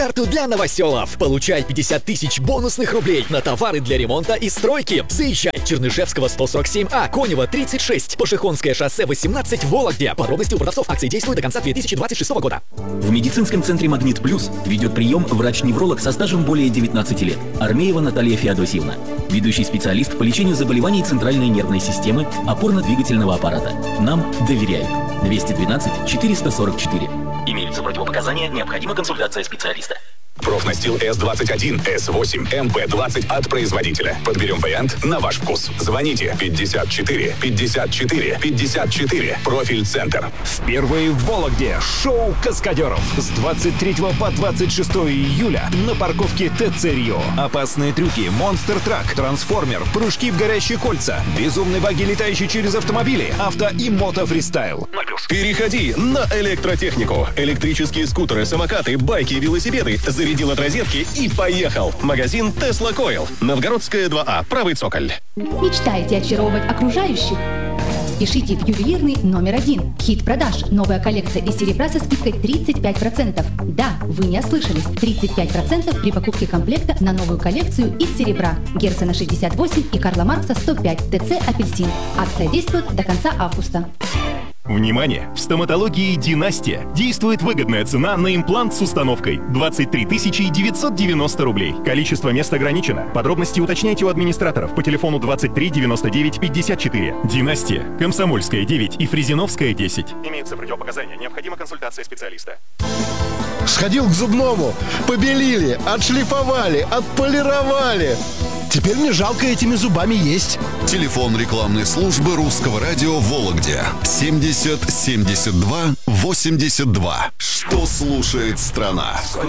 Карту для новоселов. Получай 50 тысяч бонусных рублей на товары для ремонта и стройки. Заезжай Чернышевского 147А, Конева 36, Пошехонское шоссе 18 в Вологде. Подробности у продавцов. Акции действуют до конца 2026 года. В медицинском центре «Магнит Плюс» ведет прием врач-невролог со стажем более 19 лет. Армеева Наталья Феодосьевна. Ведущий специалист по лечению заболеваний центральной нервной системы, опорно-двигательного аппарата. Нам доверяют. 212 444. Имеются противопоказания, необходима консультация специалиста. Профнастил С21, С8, МП20 от производителя. Подберем вариант на ваш вкус. Звоните 54 54 54. Профиль-центр. Впервые в Вологде шоу каскадеров. С 23 по 26 июля на парковке ТЦ Рио. Опасные трюки, монстр-трак, трансформер, прыжки в горящие кольца, безумные баги, летающие через автомобили, авто и мото-фристайл. Переходи на электротехнику. Электрические скутеры, самокаты, байки, велосипеды. Зарядил от розетки и поехал. Магазин Tesla Coil. Новгородская 2А. Правый цоколь. Мечтаете очаровывать окружающих? Пишите в ювелирный номер 1. Хит продаж. Новая коллекция из серебра со скидкой 35%. Да, вы не ослышались. 35% при покупке комплекта на новую коллекцию из серебра. Герцена 68 и Карла Маркса 105. ТЦ «Апельсин». Акция действует до конца августа. Внимание! В стоматологии «Династия» действует выгодная цена на имплант с установкой 23 990 рублей. Количество мест ограничено. Подробности уточняйте у администраторов по телефону 23 99 54. «Династия», Комсомольская 9 и Фрезеновская 10. Имеются противопоказания. Необходима консультация специалиста. Сходил к зубному, побелили, отшлифовали, отполировали. Теперь мне жалко этими зубами есть. Телефон рекламной службы Русского радио в Вологде 70 72 82. Что слушает страна?